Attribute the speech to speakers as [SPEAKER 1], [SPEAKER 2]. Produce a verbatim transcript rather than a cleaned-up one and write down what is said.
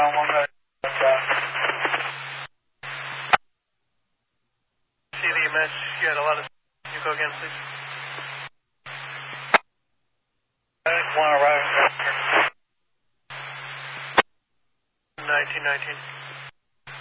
[SPEAKER 1] See the image. You had a lot of. Can you go again, please?
[SPEAKER 2] One arriving.
[SPEAKER 1] nineteen nineteen.